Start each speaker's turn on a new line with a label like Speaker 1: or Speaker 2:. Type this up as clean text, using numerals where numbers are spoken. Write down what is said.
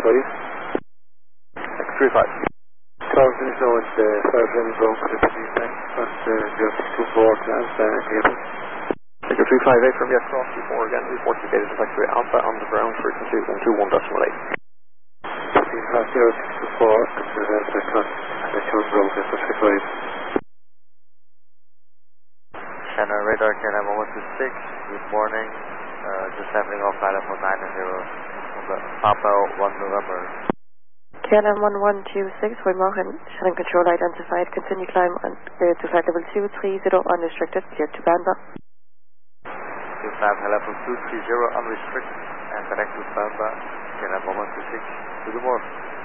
Speaker 1: X35.
Speaker 2: Clouds is now at Fairfield Road, that's 0624
Speaker 1: Figure 358 from Yes Cross 24 again, report to Gators Factory Alpha on the ground frequency 121.8.
Speaker 2: 0624 and Clouds Road, that's 55.
Speaker 3: Shannon Radar, KLM 126, good morning, just handling off line for 90 from the Papa 1 November.
Speaker 4: KLM 1126, goedemorgen, Shannon Control identified, continue climb to flight level 230, unrestricted, clear to Bamba.
Speaker 3: To climb level 230, unrestricted, and direct to Bamba, KLM 1126, good morning.